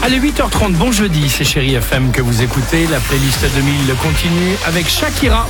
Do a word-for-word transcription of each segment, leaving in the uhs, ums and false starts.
Allez, huit heures trente, bon jeudi, c'est Chérie F M que vous écoutez. La playlist deux mille continue avec Shakira.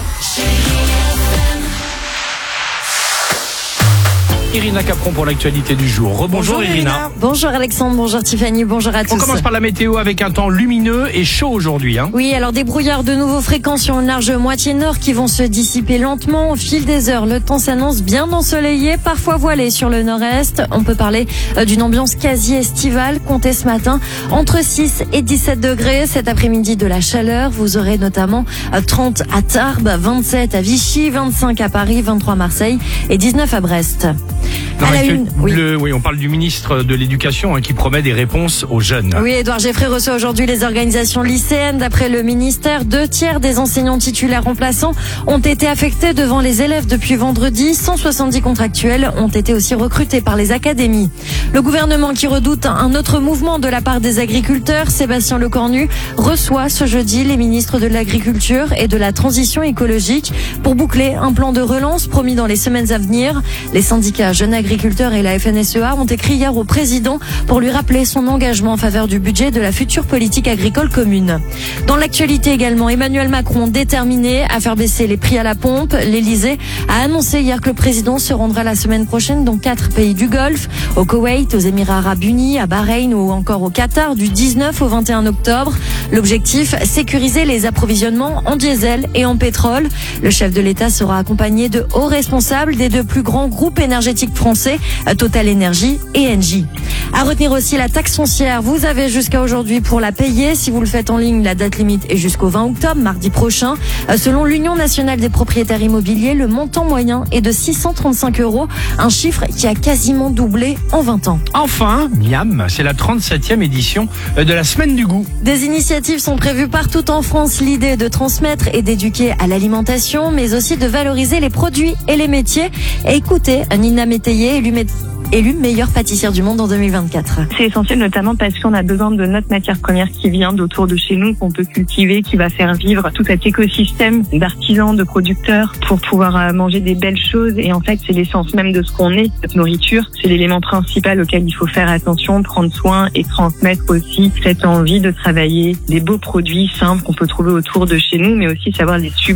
Irina Capron pour l'actualité du jour. Rebonjour Irina. Irina. Bonjour Alexandre, bonjour Tiffany, bonjour à tous. On commence par la météo avec un temps lumineux et chaud aujourd'hui. Hein. Oui, alors des brouillards de nouveau fréquents sur une large moitié nord qui vont se dissiper lentement au fil des heures. Le temps s'annonce bien ensoleillé, parfois voilé sur le nord-est. On peut parler d'une ambiance quasi estivale. Comptez ce matin entre six et dix-sept degrés. Cet après-midi de la chaleur. Vous aurez notamment trente à Tarbes, vingt-sept à Vichy, vingt-cinq à Paris, vingt-trois à Marseille et dix-neuf à Brest. Non, à la une, oui. Le, oui, on parle du ministre de l'Éducation hein, qui promet des réponses aux jeunes. Oui, Édouard Geoffrey reçoit aujourd'hui les organisations lycéennes. D'après le ministère, deux tiers des enseignants titulaires remplaçants ont été affectés devant les élèves depuis vendredi. cent soixante-dix contractuels ont été aussi recrutés par les académies. Le gouvernement qui redoute un autre mouvement de la part des agriculteurs, Sébastien Lecornu, reçoit ce jeudi les ministres de l'Agriculture et de la Transition écologique pour boucler un plan de relance promis dans les semaines à venir. Les syndicats Jeunes Agriculteurs et la F N S E A ont écrit hier au président pour lui rappeler son engagement en faveur du budget de la future politique agricole commune. Dans l'actualité également, Emmanuel Macron déterminé à faire baisser les prix à la pompe. L'Elysée a annoncé hier que le président se rendra la semaine prochaine dans quatre pays du Golfe, au Koweït, aux Émirats Arabes Unis, à Bahreïn ou encore au Qatar du dix-neuf au vingt et un octobre. L'objectif, sécuriser les approvisionnements en diesel et en pétrole. Le chef de l'État sera accompagné de hauts responsables des deux plus grands groupes énergétiques français, Total Energy et Engie. À retenir aussi la taxe foncière. Vous avez jusqu'à aujourd'hui pour la payer. Si vous le faites en ligne, la date limite est jusqu'au vingt octobre, mardi prochain. Selon l'Union nationale des propriétaires immobiliers, le montant moyen est de six cent trente-cinq euros, un chiffre qui a quasiment doublé en vingt ans. Enfin, miam, c'est la trente-septième édition de la Semaine du goût. Des initiatives sont prévues partout en France. L'idée est de transmettre et d'éduquer à l'alimentation, mais aussi de valoriser les produits et les métiers. Et écoutez, Nina Métayer, élue élue meilleure pâtissière du monde en deux mille vingt-quatre. C'est essentiel notamment parce qu'on a besoin de notre matière première qui vient d'autour de chez nous, qu'on peut cultiver, qui va faire vivre tout cet écosystème d'artisans, de producteurs pour pouvoir manger des belles choses. Et en fait, c'est l'essence même de ce qu'on est, cette nourriture. C'est l'élément principal auquel il faut faire attention, prendre soin et transmettre aussi cette envie de travailler des beaux produits simples qu'on peut trouver autour de chez nous, mais aussi savoir les sublimer.